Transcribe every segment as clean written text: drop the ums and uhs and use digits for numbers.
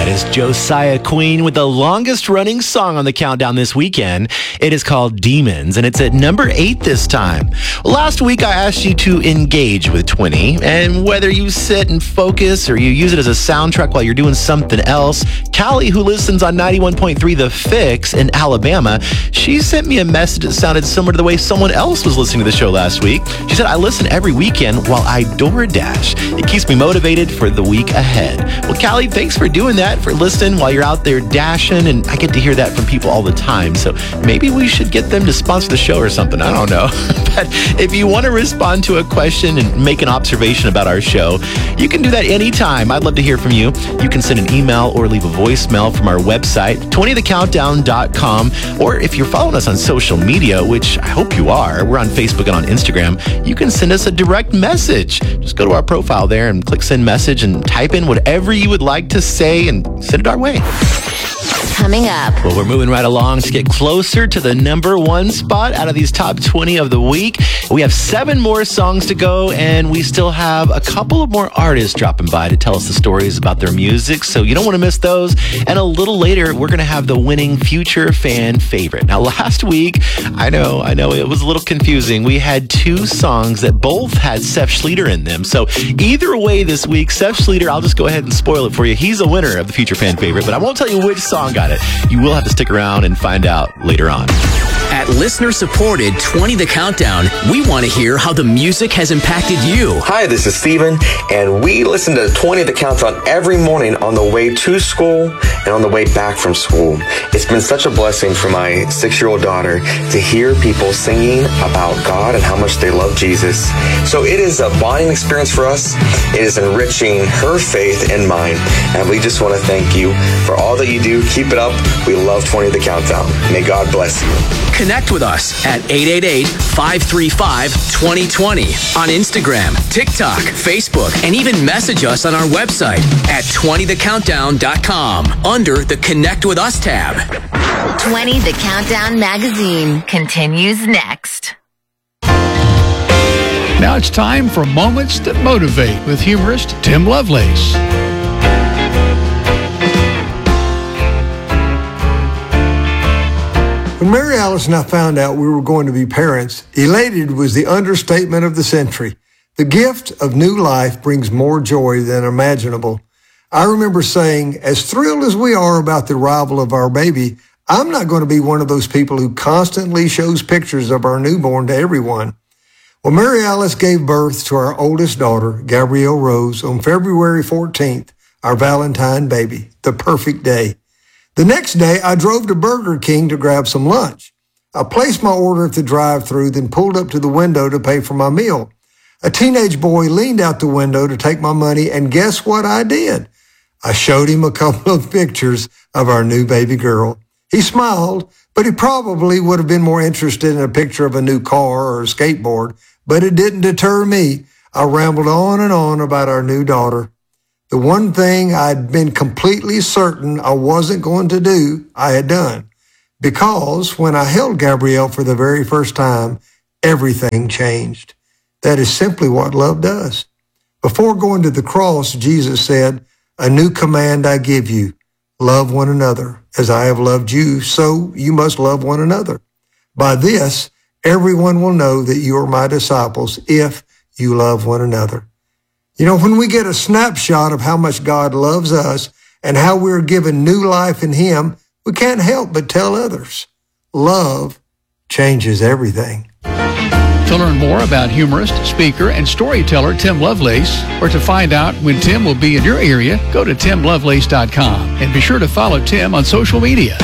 That is Josiah Queen with the longest running song on the countdown this weekend. It is called Demons, and it's at number 8 this time. Well, last week I asked you to engage with 20, and whether you sit and focus or you use it as a soundtrack while you're doing something else, Callie, who listens on 91.3 The Fix in Alabama, she sent me a message that sounded similar to the way someone else was listening to the show last week. She said, I listen every weekend while I DoorDash. It keeps me motivated for the week ahead. Well, Callie, thanks for doing that, for listening while you're out there dashing, and I get to hear that from people all the time, so maybe we should get them to sponsor the show or something. I don't know. But if you want to respond to a question and make an observation about our show, you can do that anytime. I'd love to hear from you. You can send an email or leave a voicemail from our website, 20thecountdown.com, or if you're following us on social media, which I hope you are, we're on Facebook and on Instagram, you can send us a direct message. Just go to our profile there and click send message and type in whatever you would like to say and send it our way. Coming up. Well, we're moving right along to get closer to the number 1 spot out of these top 20 of the week. We have 7 more songs to go, and we still have a couple of more artists dropping by to tell us the stories about their music, so you don't want to miss those. And a little later, we're going to have the winning future fan favorite. Now, last week, I know, it was a little confusing. We had 2 songs that both had Seth Schleter in them. So either way this week, Seth Schleter, I'll just go ahead and spoil it for you. He's a winner of the future fan favorite, but I won't tell you which song got it. You will have to stick around and find out later on. At listener-supported 20 The Countdown, we want to hear how the music has impacted you. Hi, this is Steven, and we listen to 20 The Countdown every morning on the way to school and on the way back from school. It's been such a blessing for my 6-year-old daughter to hear people singing about God and how much they love Jesus. So it is a bonding experience for us. It is enriching her faith and mine, and we just want to thank you for all that you do. Keep it up. We love 20 The Countdown. May God bless you. Connect with us at 888-535-2020 on Instagram, TikTok, Facebook, and even message us on our website at 20thecountdown.com under the Connect with Us tab. 20 The Countdown magazine continues next. Now it's time for Moments That Motivate with humorist Tim Lovelace. When Mary Alice and I found out we were going to be parents, elated was the understatement of the century. The gift of new life brings more joy than imaginable. I remember saying, as thrilled as we are about the arrival of our baby, I'm not going to be one of those people who constantly shows pictures of our newborn to everyone. Well, Mary Alice gave birth to our oldest daughter, Gabrielle Rose, on February 14th, our Valentine baby, the perfect day. The next day, I drove to Burger King to grab some lunch. I placed my order at the drive-thru, then pulled up to the window to pay for my meal. A teenage boy leaned out the window to take my money, and guess what I did? I showed him a couple of pictures of our new baby girl. He smiled, but he probably would have been more interested in a picture of a new car or a skateboard, but it didn't deter me. I rambled on and on about our new daughter. The one thing I'd been completely certain I wasn't going to do, I had done. Because when I held Gabrielle for the very first time, everything changed. That is simply what love does. Before going to the cross, Jesus said, "A new command I give you, love one another. As I have loved you, so you must love one another. By this, everyone will know that you are my disciples if you love one another." You know, when we get a snapshot of how much God loves us and how we're given new life in Him, we can't help but tell others. Love changes everything. To learn more about humorist, speaker, and storyteller Tim Lovelace, or to find out when Tim will be in your area, go to timlovelace.com and be sure to follow Tim on social media.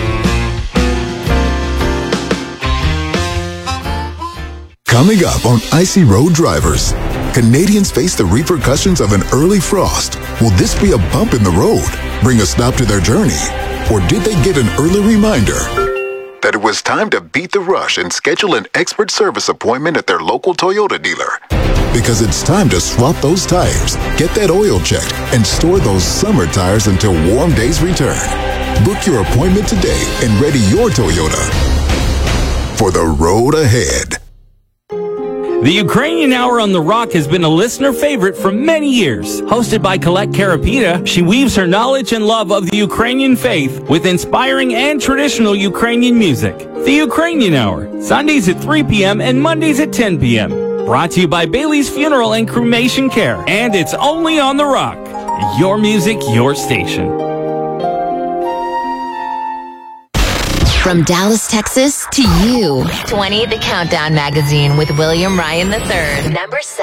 Coming up on Icy Road Drivers, Canadians face the repercussions of an early frost. Will this be a bump in the road, bring a stop to their journey? Or did they get an early reminder that it was time to beat the rush and schedule an expert service appointment at their local Toyota dealer? Because it's time to swap those tires, get that oil checked, and store those summer tires until warm days return. Book your appointment today and ready your Toyota for the road ahead. The Ukrainian Hour on The Rock has been a listener favorite for many years. Hosted by Colette Karapita, she weaves her knowledge and love of the Ukrainian faith with inspiring and traditional Ukrainian music. The Ukrainian Hour, Sundays at 3 p.m. and Mondays at 10 p.m. Brought to you by Bailey's Funeral and Cremation Care. And it's only on The Rock. Your music, your station. From Dallas, Texas to you. 20 The Countdown Magazine with William Ryan III. Number 7.